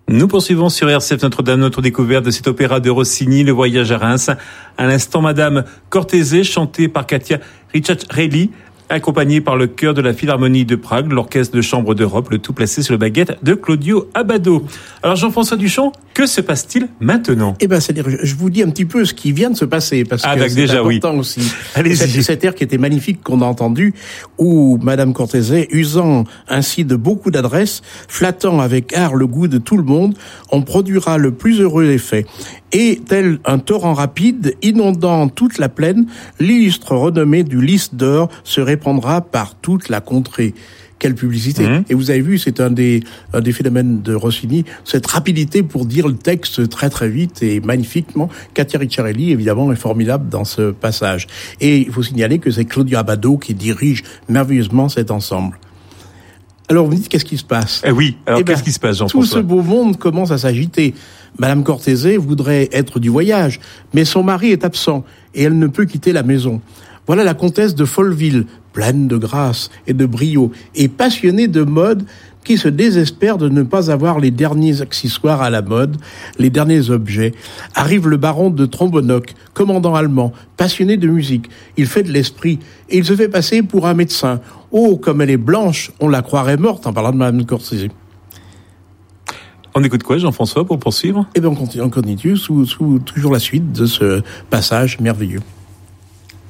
Nous poursuivons sur RCF Notre-Dame notre découverte de cet opéra de Rossini, Le Voyage à Reims. À l'instant, Madame Cortese, chantée par Katia Ricciarelli, accompagnée par le chœur de la Philharmonie de Prague, l'Orchestre de Chambre d'Europe, le tout placé sur le baguette de Claudio Abbado. Alors Jean-François Duchamp, que se passe-t-il maintenant ? C'est-à-dire, je vous dis un petit peu ce qui vient de se passer, parce que c'est déjà, important aussi. Allez-y. Cet air qui était magnifique qu'on a entendu, où Madame Cortese, usant ainsi de beaucoup d'adresse, flattant avec art le goût de tout le monde, on produira le plus heureux effet. Et tel un torrent rapide, inondant toute la plaine, l'illustre renommée du lys d'or se répandra par toute la contrée. Quelle publicité. Et vous avez vu, c'est un des phénomènes de Rossini, cette rapidité pour dire le texte très très vite et magnifiquement. Katia Ricciarelli, évidemment, est formidable dans ce passage. Et il faut signaler que c'est Claudio Abbado qui dirige merveilleusement cet ensemble. Alors vous me dites, qu'est-ce qui se passe ? Qu'est-ce qui se passe, Jean-François ? Tout ce beau monde commence à s'agiter. Madame Cortese voudrait être du voyage, mais son mari est absent et elle ne peut quitter la maison. Voilà la comtesse de Folleville, pleine de grâce et de brio, et passionnée de mode, qui se désespère de ne pas avoir les derniers accessoires à la mode, les derniers objets. Arrive le baron de Trombonoc, commandant allemand, passionné de musique. Il fait de l'esprit, et il se fait passer pour un médecin. Oh, comme elle est blanche, on la croirait morte, en parlant de Madame Cortese. On écoute quoi, Jean-François, pour poursuivre ? On continue sous toujours la suite de ce passage merveilleux.